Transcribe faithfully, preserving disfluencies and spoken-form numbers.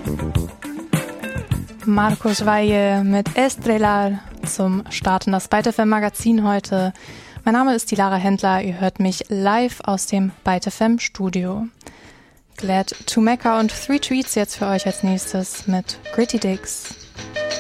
Marcos Valle mit Estrellar zum Start in das Byte F M Magazin heute. Mein Name ist die Lara Händler, ihr hört mich live aus dem Byte F M Studio. Glad to Mecca und Three Tweets jetzt für euch als nächstes mit Gritty Dicks.